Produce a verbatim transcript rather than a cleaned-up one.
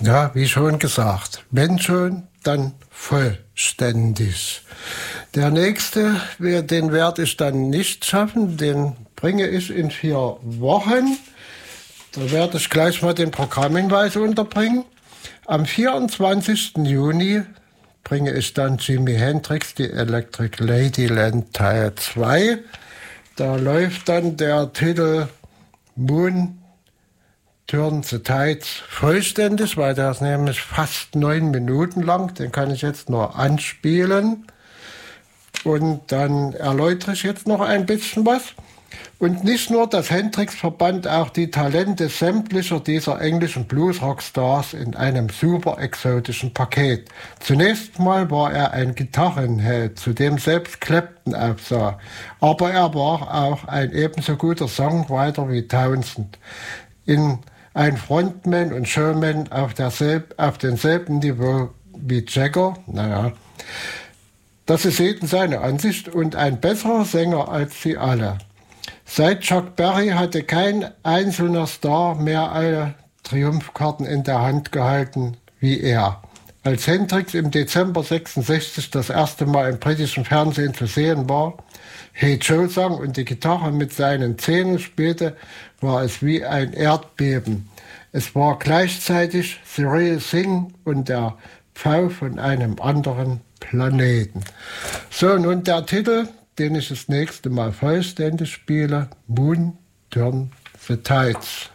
Ja, wie schon gesagt, wenn schon, dann vollständig. Der nächste, den werde ich dann nicht schaffen, den bringe ich in vier Wochen. Da werde ich gleich mal den Programmhinweis unterbringen. Am vierundzwanzigsten Juni bringe ich dann Jimi Hendrix, die Electric Ladyland Teil zwei. Da läuft dann der Titel Moon Turn the Tides vollständig, weil der ist nämlich fast neun Minuten lang. Den kann ich jetzt nur anspielen. Und dann erläutere ich jetzt noch ein bisschen was. Und nicht nur das Hendrix verband auch die Talente sämtlicher dieser englischen Blues-Rockstars in einem super exotischen Paket. Zunächst mal war er ein Gitarrenheld, zu dem selbst Clapton aufsah. Aber er war auch ein ebenso guter Songwriter wie Townsend. In ein Frontman und Showman auf, derselb, auf demselben Niveau wie Jagger, naja, das ist jeden seine Ansicht, und ein besserer Sänger als sie alle. Seit Chuck Berry hatte kein einzelner Star mehr alle Triumphkarten in der Hand gehalten wie er. Als Hendrix im Dezember sechsundsechzig das erste Mal im britischen Fernsehen zu sehen war, Hey Joe sang und die Gitarre mit seinen Zähnen spielte, war es wie ein Erdbeben. Es war gleichzeitig The Real Thing und der Pfau von einem anderen Planeten. So, nun der Titel, den ich das nächste Mal vollständig spiele, Moon Turn the Tides.